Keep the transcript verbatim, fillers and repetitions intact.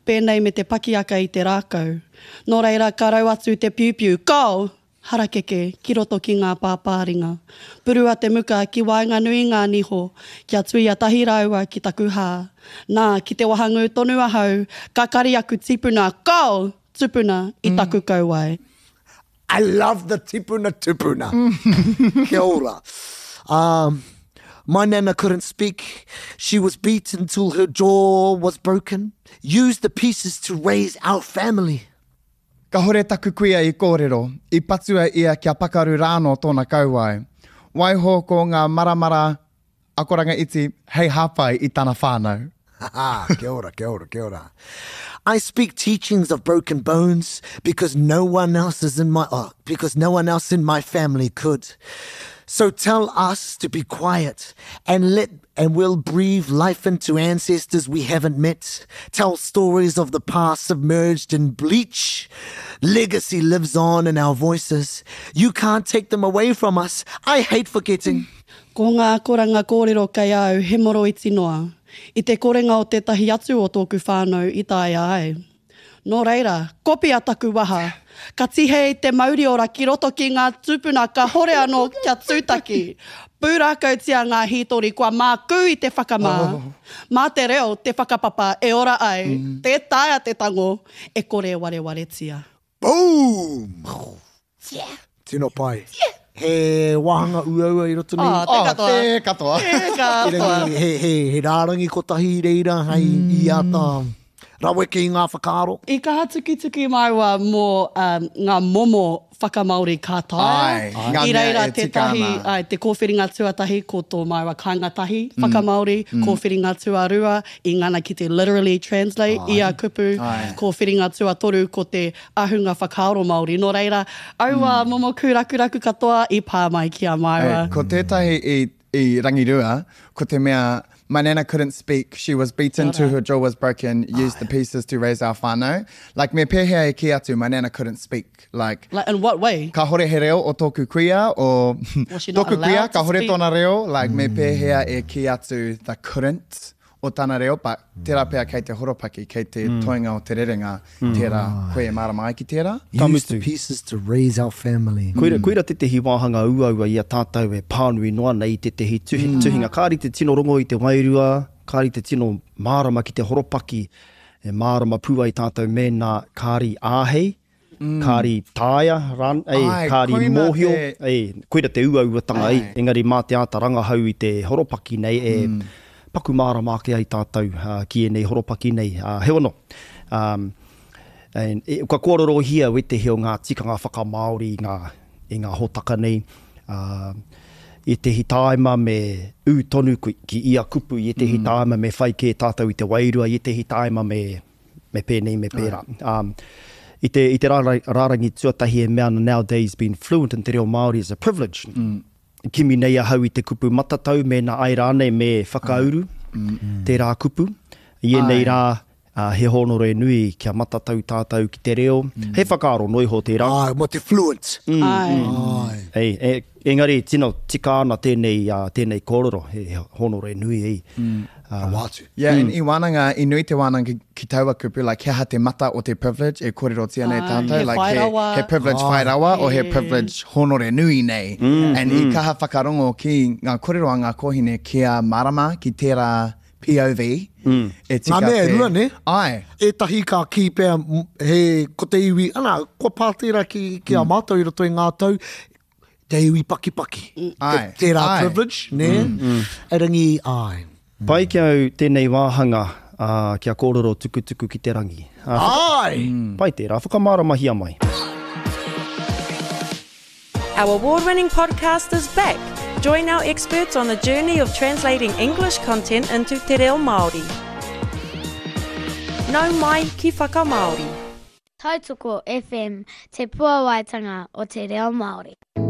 pēnei me te pakiaka i te rākau. Nō reira, ka rau atu te piupiu. Go! Harakeke, ki roto ki ngā pāpāringa. Purua te muka ki wainga nui ngā niho, kia tui a tahi raua ki taku hā. Nā, ki te wahangu tonu ahau, ka kari aku tipuna. Go! Tupuna i taku kauai. I love the tipuna tupuna. Kia ora. Um, my nana couldn't speak. She was beaten till her jaw was broken. Used the pieces to raise our family. Ka hore taku kuia I kōrero, I patua ia kia pakaru rāno tōna kauai. Waiho ko ngā maramara akoranga iti, hei hapai I tāna whānau. Kia ora, kia ora, kia ora. I speak teachings of broken bones because no one else is in my oh, because no one else in my family could. So tell us to be quiet and let and we'll breathe life into ancestors we haven't met. Tell stories of the past submerged in bleach. Legacy lives on in our voices. You can't take them away from us. I hate forgetting. Ko ngā koranga kōrero kai au, he moro iti noa. I te korenga o tētahi atu o tōku whānau I tai ai. Nō reira, kopia taku waha. Ka tihe I te mauri ora ki roto ki ngā tupuna ka hore anō kia tūtaki. Pūrākau tia ngā hitori kua māku I te whakamā. Oh. Mā te reo, te whakapapa, e ora ai. Mm. Te taia te tango, e kore ware ware tia. Boom! Yeah. Tino pai. Yeah. He wahanga uaua I roto nei. Oh, te katoa. Oh, te katoa. Te katoa. he, he, he rārangi ko tahi reira hei mm. I ata rawe ki ngā whakaaro. I ka hatuki-tuki maua mō um, ngā momo whakamauri kātai. I reira e te tahi, ai, te kōwhiringa tuatahi ko tō maua kāngatahi whakamauri, mm. kōwhiringa tuarua, I ngana ki te literally translate, ai. Ia kupu, kōwhiringa tuatoru ko te ahunga whakaaro Māori. Nō reira, aua mm. momo kūrakuraku katoa I pā mai ki a maua. Hey, ko tētahi I, I rangirua, ko te mea, my nana couldn't speak. She was beaten till her jaw was broken, used the pieces to raise our whānau. Like, me pēhea E ki atu, my nana couldn't speak. Like, like in what way? Ka hore he reo o tōku kuia, or tōku kuia, ka hore speak? Tōna reo. Like, mm. me pēhea E ki atu, the couldn't o tāna reo, but tērā pēr kei te horopaki, kei te mm. toinga o te rerenga, mm. tērā koe e marama ai ki tērā. Use the pieces to raise our family. Koira, mm. koira te tehi wāhanga uaua I a tātou e pānui noa nei te tehi tuhi, mm. tuhinga. Kāri te tino rongo I te wairua, kāri te tino mārama ki te horopaki, e mārama pua I tātou mēnā kāri āhei, mm. kāri tāia, ran, ei, ai, kāri mōhio, te... ei, koira te uaua tanga ei. Engari mā te āta ranga hau I te horopaki nei e... Mm. Paku mārama ke ai tātou uh, ki e nei horopaki nei. Uh, he ono. Um, and, e, ka kōrero hia we te heo ngā tikanga whakamāori ngā, I ngā hotaka nei. Uh, I te hitaima me u tonu ki ia kupu. I te mm. hitaima me whai ke tātou I te wairua. I te hitaima me, me pēnei me pērā. Um, I te, i te rārangi tuatahi e mea nowadays being fluent in te reo Māori is a privilege. Mm. Kimi nei a hau I te kupu matatau me na aira ane me whakauru, mm. te rā kupu. I e nei rā uh, he honore nui kia matatau tātou ki te reo. Mm. He whakaaro noiho te rā. Ai, mo te fluent. Mm. Ai. Ai. Ei, e, engari, tino tika ana tēnei, uh, tēnei kōrero, he honore nui ei. Mm. Uh, wātu. Yeah, mm. I wānanga, I nui te wānanga ki taua kupu, like he ha te mata o te privilege, e kōrero tia nei tātou, like he, he privilege oh, whairawa yeah. o he privilege honore nui nei. Mm. And mm. I kaha whakarongo ki ngā kōrero a ngā kohine kia marama ki tērā P O V. Mm. E tika ngā mea te... rua, ne? Ai. E tahi ka ki pēr he ko te iwi, ana, ko pātera ki, ki mm. a mātou I roto I ngā tau, te iwi paki paki. Mm. Ai. Te, tērā ai. Privilege, ne? Mm. Mm. E rangi, ai. Pai ki au tēnei wāhanga uh, kia kōrero tuku tuku ki te rangi. Uh, Ai! Mm. Pai tērā, whakamārama hia mai. Our award-winning podcast is back. Join our experts on the journey of translating English content into te reo Māori. Nau mai ki whakamāori. Tautoko F M, te puawaitanga o te reo Māori.